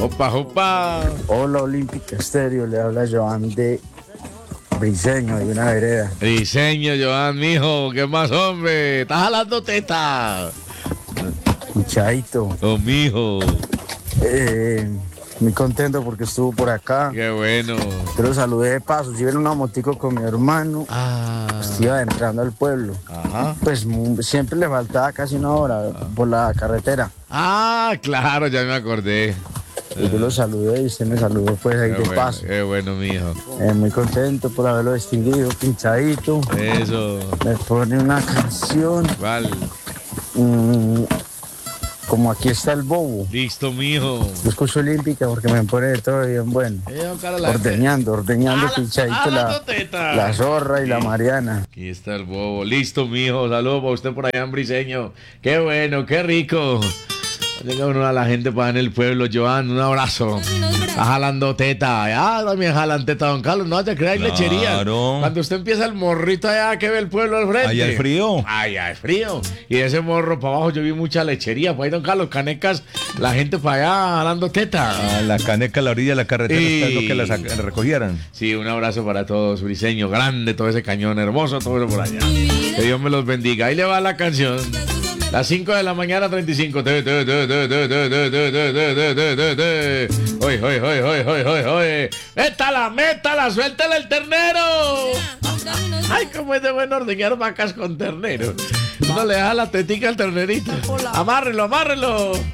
Opa, opa. Hola, Olímpica Estéreo, le habla Joan de Briseño, de una vereda. Diseño, Joan, mijo. ¿Qué más, hombre? ¿Estás jalando teta? Muchachito, Oh, mijo. muy contento porque estuvo por acá. Qué bueno. Yo lo saludé de paso, yo iba en una motico con mi hermano, iba entrando al pueblo. Ajá. Pues siempre le faltaba casi una hora por la carretera. Claro, ya me acordé. Y yo lo saludé y usted me saludó pues ahí de paso. Qué bueno, mijo. Muy contento por haberlo distinguido, pinchadito. Eso. Me pone una canción. ¿Cuál? Como aquí está el bobo. Listo, mijo. Yo escucho Olímpica porque me pone de todo bien bueno. Ordeñando pinchadito la zorra y la Mariana. Aquí está el bobo. Listo, mijo. Saludos para usted por allá en Briseño. Qué bueno, qué rico. Llega uno a la gente para en el pueblo. Joan, un abrazo. Está jalando teta. También jalan teta, don Carlos. No te creas, Claro. lechería. Cuando usted empieza el morrito allá que ve el pueblo al frente. Allá es frío. Allá es frío. Y de ese morro para abajo yo vi mucha lechería. Por ahí, don Carlos, canecas, la gente para allá jalando teta. La caneca a la orilla de la carretera esperando que la recogieran. Sí, un abrazo para todos. Briseño, grande, todo ese cañón hermoso, todo eso por allá. Que Dios me los bendiga. Ahí le va la canción. Las 5 de la mañana, 35. Hoy. Métala, suéltale el ternero. Ay, cómo es de bueno ordeñar vacas con ternero. No le deja la tetica al ternerito. Amárrelo.